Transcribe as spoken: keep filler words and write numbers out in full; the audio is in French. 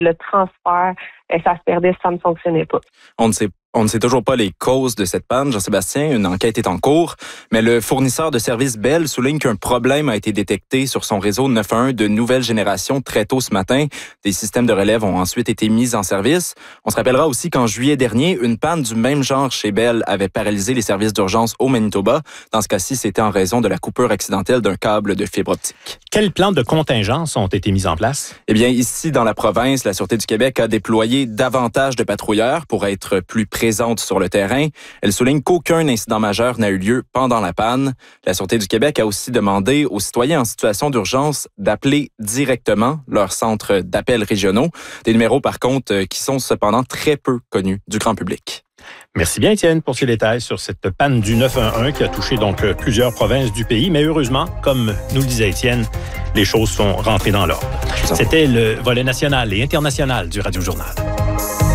le transfert, ça se perdait, ça ne fonctionnait pas. On ne sait On ne sait toujours pas les causes de cette panne, Jean-Sébastien. Une enquête est en cours, mais le fournisseur de services Bell souligne qu'un problème a été détecté sur son réseau neuf un un de nouvelle génération très tôt ce matin. Des systèmes de relève ont ensuite été mis en service. On se rappellera aussi qu'en juillet dernier, une panne du même genre chez Bell avait paralysé les services d'urgence au Manitoba. Dans ce cas-ci, c'était en raison de la coupure accidentelle d'un câble de fibre optique. Quels plans de contingence ont été mis en place? Eh bien, ici, dans la province, la Sûreté du Québec a déployé davantage de patrouilleurs pour être plus présente sur le terrain. Elle souligne qu'aucun incident majeur n'a eu lieu pendant la panne. La Sûreté du Québec a aussi demandé aux citoyens en situation d'urgence d'appeler directement leurs centres d'appel régionaux. Des numéros, par contre, qui sont cependant très peu connus du grand public. Merci bien, Étienne, pour ces détails sur cette panne du neuf un un qui a touché donc plusieurs provinces du pays. Mais heureusement, comme nous le disait Étienne, les choses sont rentrées dans l'ordre. C'était le volet national et international du Radio Journal.